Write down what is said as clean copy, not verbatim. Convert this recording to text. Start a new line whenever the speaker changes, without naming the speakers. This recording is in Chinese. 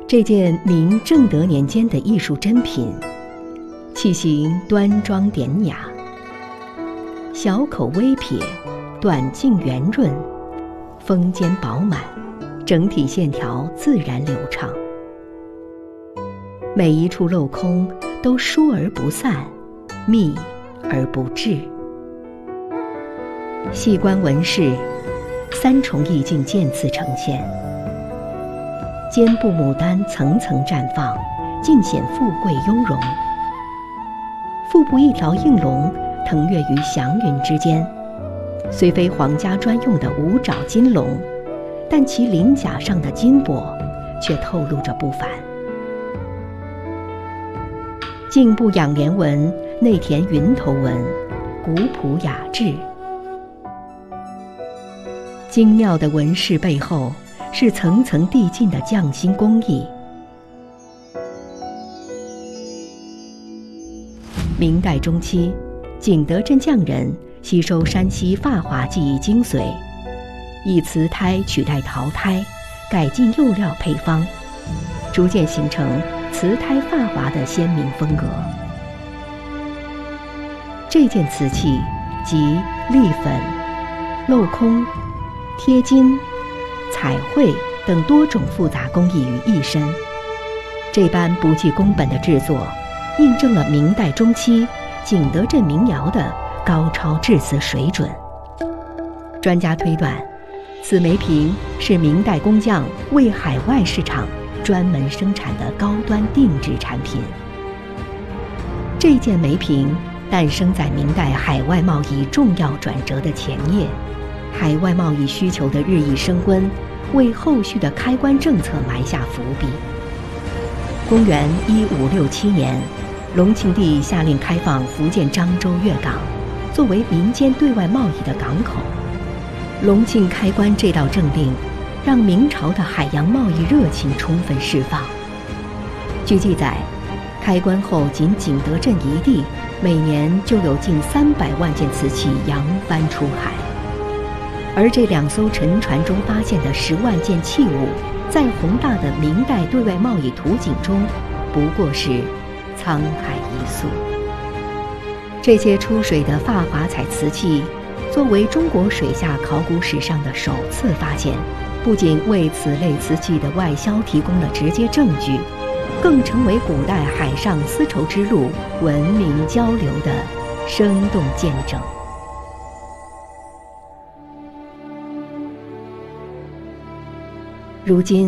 这件明正德年间的艺术珍品，器形端庄典雅，小口微撇，短径圆润，峰尖饱满，整体线条自然流畅。每一处镂空都疏而不散，密而不滞。细观纹饰，三重意境渐次呈现。肩部牡丹层层绽放，尽显富贵雍容。腹部一条应龙腾跃于祥云之间，虽非皇家专用的五爪金龙，但其鳞甲上的金箔却透露着不凡。颈部仰莲纹内填云头纹，古朴雅致。精妙的纹饰背后是层层递进的匠心工艺。明代中期，景德镇匠人吸收山西发华技艺精髓，以瓷胎取代陶胎，改进釉料配方，逐渐形成瓷胎发华的鲜明风格。这件瓷器集立粉、镂空、贴金、彩绘等多种复杂工艺于一身，这般不计工本的制作，印证了明代中期景德镇民窑的高超制瓷水准。专家推断，此梅瓶是明代工匠为海外市场专门生产的高端定制产品。这件梅瓶诞生在明代海外贸易重要转折的前夜，海外贸易需求的日益升温，为后续的开关政策埋下伏笔。公元1567年，隆庆帝下令开放福建漳州粤港，作为民间对外贸易的港口。隆庆开关这道政令，让明朝的海洋贸易热情充分释放。据记载，开关后仅景德镇一地，每年就有近300万件瓷器扬帆出海。而这2艘沉船中发现的10万件器物，在宏大的明代对外贸易图景中，不过是沧海一粟。这些出水的发华彩瓷器，作为中国水下考古史上的首次发现，不仅为此类瓷器的外销提供了直接证据，更成为古代海上丝绸之路文明交流的生动见证。如今